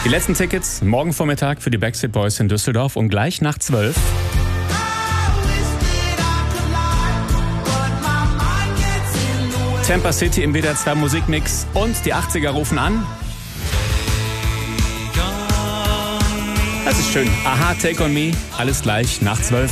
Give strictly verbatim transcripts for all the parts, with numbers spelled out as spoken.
Die letzten Tickets morgen Vormittag für die Backstreet Boys in Düsseldorf und gleich nach zwölf. Tampa City im W D R zwei Musikmix und die achtziger rufen an. Das ist schön. Aha, Take on Me. Alles gleich nach zwölf.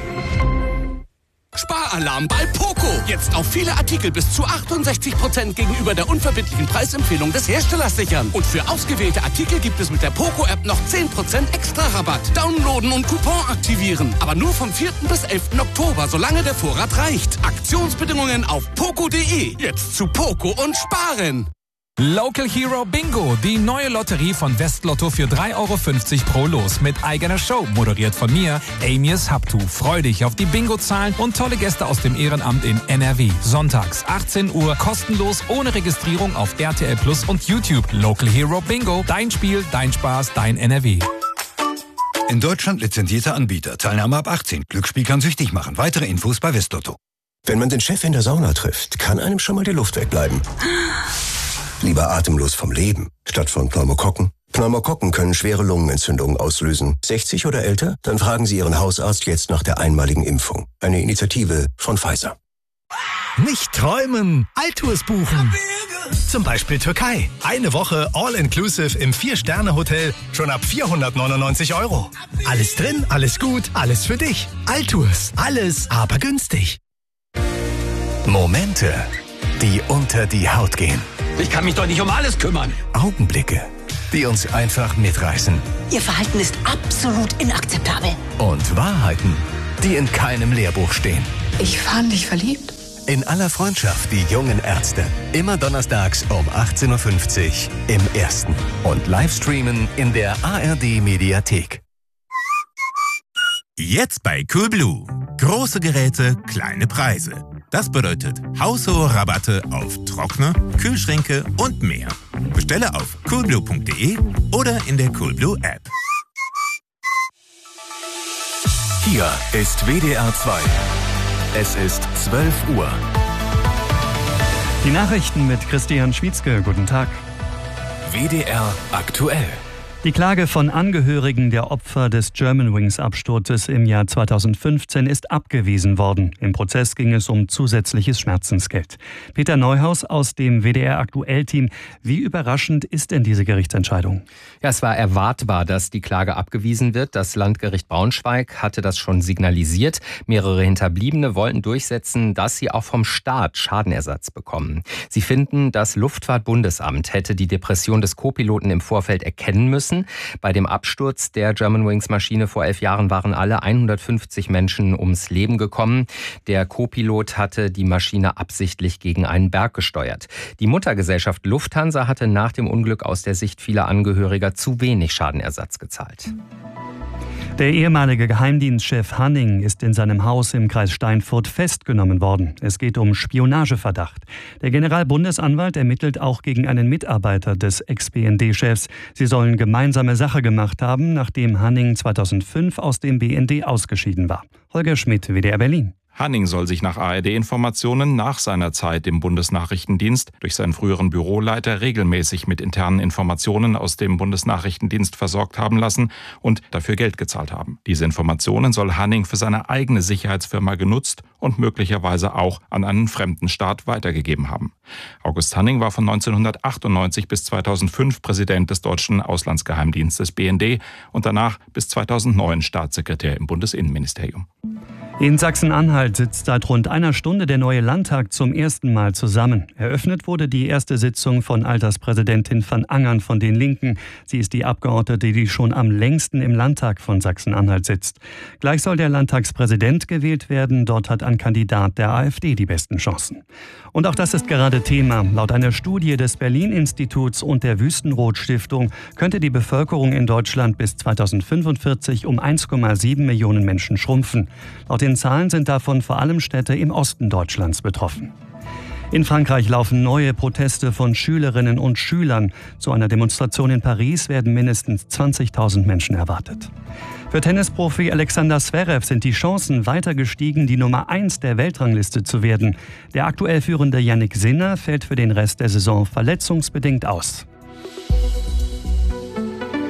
Sparalarm bei Poco. Jetzt auf viele Artikel bis zu achtundsechzig Prozent gegenüber der unverbindlichen Preisempfehlung des Herstellers sichern. Und für ausgewählte Artikel gibt es mit der Poco-App noch zehn Prozent extra Rabatt. Downloaden und Coupon aktivieren. Aber nur vom vierten bis elften Oktober, solange der Vorrat reicht. Aktionsbedingungen auf poco punkt de. Jetzt zu Poco und sparen. Local Hero Bingo, die neue Lotterie von Westlotto für drei Euro fünfzig pro Los mit eigener Show, moderiert von mir, Amias Haptu. Freu dich auf die Bingo-Zahlen und tolle Gäste aus dem Ehrenamt in N R W. Sonntags, achtzehn Uhr, kostenlos, ohne Registrierung auf R T L Plus und YouTube. Local Hero Bingo, dein Spiel, dein Spaß, dein N R W. In Deutschland lizenzierter Anbieter. Teilnahme ab achtzehn. Glücksspiel kann süchtig machen. Weitere Infos bei Westlotto. Wenn man den Chef in der Sauna trifft, kann einem schon mal die Luft wegbleiben. Lieber atemlos vom Leben, statt von Pneumokokken. Pneumokokken können schwere Lungenentzündungen auslösen. sechzig oder älter? Dann fragen Sie Ihren Hausarzt jetzt nach der einmaligen Impfung. Eine Initiative von Pfizer. Nicht träumen, Altours buchen. Zum Beispiel Türkei. Eine Woche All-Inclusive im Vier-Sterne-Hotel. Schon ab vierhundertneunundneunzig Euro. Alles drin, alles gut, alles für dich. Altours. Alles, aber günstig. Momente, die unter die Haut gehen. Ich kann mich doch nicht um alles kümmern. Augenblicke, die uns einfach mitreißen. Ihr Verhalten ist absolut inakzeptabel. Und Wahrheiten, die in keinem Lehrbuch stehen. Ich fand dich verliebt. In aller Freundschaft, die jungen Ärzte. Immer donnerstags um achtzehn Uhr fünfzig im Ersten. Und Livestreamen in der A R D-Mediathek. Jetzt bei Coolblue. Große Geräte, kleine Preise. Das bedeutet haushohe Rabatte auf Trockner, Kühlschränke und mehr. Bestelle auf coolblue punkt de oder in der Coolblue App. Hier ist W D R zwei. Es ist zwölf Uhr. Die Nachrichten mit Christian Schwietzke. Guten Tag. W D R aktuell. Die Klage von Angehörigen der Opfer des Germanwings-Absturzes im Jahr zweitausendfünfzehn ist abgewiesen worden. Im Prozess ging es um zusätzliches Schmerzensgeld. Peter Neuhaus aus dem W D R Aktuell-Team. Wie überraschend ist denn diese Gerichtsentscheidung? Ja, es war erwartbar, dass die Klage abgewiesen wird. Das Landgericht Braunschweig hatte das schon signalisiert. Mehrere Hinterbliebene wollten durchsetzen, dass sie auch vom Staat Schadenersatz bekommen. Sie finden, das Luftfahrtbundesamt hätte die Depression des Co-Piloten im Vorfeld erkennen müssen. Bei dem Absturz der Germanwings-Maschine vor elf Jahren waren alle hundertfünfzig Menschen ums Leben gekommen. Der Co-Pilot hatte die Maschine absichtlich gegen einen Berg gesteuert. Die Muttergesellschaft Lufthansa hatte nach dem Unglück aus der Sicht vieler Angehöriger zu wenig Schadenersatz gezahlt. Der ehemalige Geheimdienstchef Hanning ist in seinem Haus im Kreis Steinfurt festgenommen worden. Es geht um Spionageverdacht. Der Generalbundesanwalt ermittelt auch gegen einen Mitarbeiter des Ex-B N D-Chefs. Sie sollen gemeinsame Sache gemacht haben, nachdem Hanning zweitausendfünf aus dem B N D ausgeschieden war. Holger Schmidt, W D R Berlin. Hanning soll sich nach A R D-Informationen nach seiner Zeit im Bundesnachrichtendienst durch seinen früheren Büroleiter regelmäßig mit internen Informationen aus dem Bundesnachrichtendienst versorgt haben lassen und dafür Geld gezahlt haben. Diese Informationen soll Hanning für seine eigene Sicherheitsfirma genutzt und möglicherweise auch an einen fremden Staat weitergegeben haben. August Hanning war von neunzehnhundertachtundneunzig bis zweitausendfünf Präsident des deutschen Auslandsgeheimdienstes B N D und danach bis zweitausendneun Staatssekretär im Bundesinnenministerium. In Sachsen-Anhalt sitzt seit rund einer Stunde der neue Landtag zum ersten Mal zusammen. Eröffnet wurde die erste Sitzung von Alterspräsidentin van Angern von den Linken. Sie ist die Abgeordnete, die schon am längsten im Landtag von Sachsen-Anhalt sitzt. Gleich soll der Landtagspräsident gewählt werden. Dort hat ein Kandidat der AfD die besten Chancen. Und auch das ist gerade Thema. Laut einer Studie des Berlin-Instituts und der Wüstenrot-Stiftung könnte die Bevölkerung in Deutschland bis zweitausendfünfundvierzig um eins Komma sieben Millionen Menschen schrumpfen. Laut den Zahlen sind davon vor allem Städte im Osten Deutschlands betroffen. In Frankreich laufen neue Proteste von Schülerinnen und Schülern. Zu einer Demonstration in Paris werden mindestens zwanzigtausend Menschen erwartet. Für Tennisprofi Alexander Zverev sind die Chancen weiter gestiegen, die Nummer eins der Weltrangliste zu werden. Der aktuell führende Jannik Sinner fällt für den Rest der Saison verletzungsbedingt aus.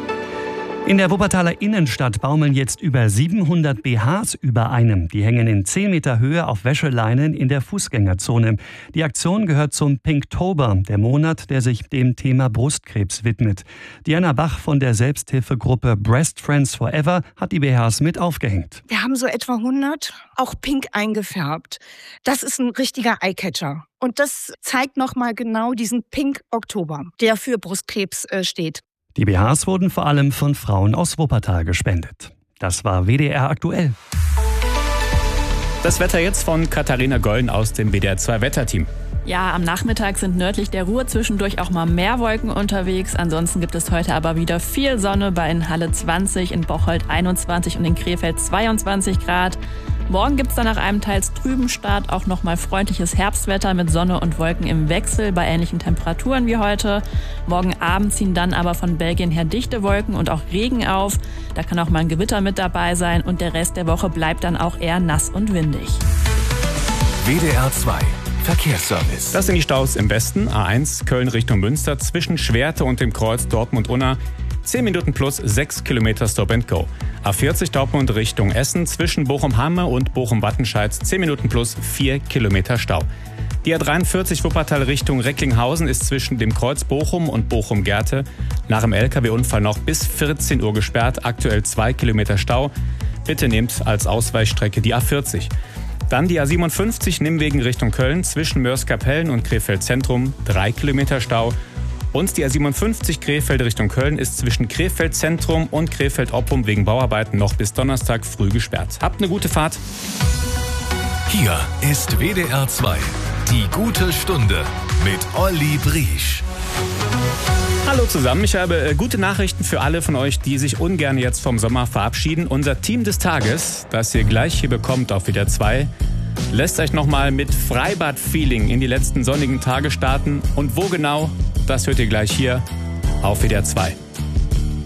In der Wuppertaler Innenstadt baumeln jetzt über siebenhundert B Hs über einem. Die hängen in zehn Meter Höhe auf Wäscheleinen in der Fußgängerzone. Die Aktion gehört zum Pinktober, der Monat, der sich dem Thema Brustkrebs widmet. Diana Bach von der Selbsthilfegruppe Breast Friends Forever hat die B Hs mit aufgehängt. Wir haben so etwa hundert, auch pink eingefärbt. Das ist ein richtiger Eyecatcher. Und das zeigt nochmal genau diesen Pink Oktober, der für Brustkrebs äh, steht. Die B Hs wurden vor allem von Frauen aus Wuppertal gespendet. Das war W D R aktuell. Das Wetter jetzt von Katharina Gollen aus dem W D R zwei Wetterteam. Ja, am Nachmittag sind nördlich der Ruhr zwischendurch auch mal mehr Wolken unterwegs. Ansonsten gibt es heute aber wieder viel Sonne, bei in Halle zwanzig, in Bocholt einundzwanzig und in Krefeld zweiundzwanzig Grad. Morgen gibt es dann nach einem teils trüben Start auch nochmal freundliches Herbstwetter mit Sonne und Wolken im Wechsel bei ähnlichen Temperaturen wie heute. Morgen Abend ziehen dann aber von Belgien her dichte Wolken und auch Regen auf. Da kann auch mal ein Gewitter mit dabei sein und der Rest der Woche bleibt dann auch eher nass und windig. W D R zwei Verkehrsservice. Das sind die Staus im Westen. A eins Köln Richtung Münster zwischen Schwerte und dem Kreuz Dortmund-Unna. zehn Minuten plus sechs Kilometer Stop and Go. A vierzig Dortmund Richtung Essen zwischen Bochum-Hamme und Bochum-Wattenscheid zehn Minuten plus vier Kilometer Stau. Die A dreiundvierzig Wuppertal Richtung Recklinghausen ist zwischen dem Kreuz Bochum und Bochum-Gerte nach dem L K W-Unfall noch bis vierzehn Uhr gesperrt. Aktuell zwei Kilometer Stau. Bitte nehmt als Ausweichstrecke die A vierzig. Dann die A siebenundfünfzig Nimwegen Richtung Köln zwischen Mörs-Kapellen und Krefeld Zentrum drei Kilometer Stau. Und die A siebenundfünfzig Krefeld Richtung Köln ist zwischen Krefeld Zentrum und Krefeld Oppum wegen Bauarbeiten noch bis Donnerstag früh gesperrt. Habt eine gute Fahrt. Hier ist W D R zwei, die gute Stunde mit Olli Briesch. Hallo zusammen, ich habe äh, gute Nachrichten für alle von euch, die sich ungern jetzt vom Sommer verabschieden. Unser Team des Tages, das ihr gleich hier bekommt auf W D R zwei, lässt euch nochmal mit Freibad-Feeling in die letzten sonnigen Tage starten. Und wo genau, das hört ihr gleich hier auf W D R zwei.